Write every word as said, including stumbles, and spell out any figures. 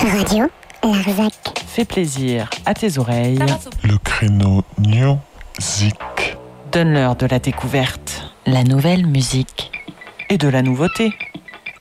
Radio Larzac. Fais plaisir à tes oreilles. Le créneau Music. Donne-leur de la découverte, la nouvelle musique et de la nouveauté.